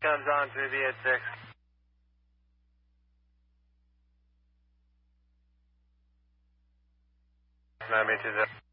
Comes on through the ed 6. Miami 20.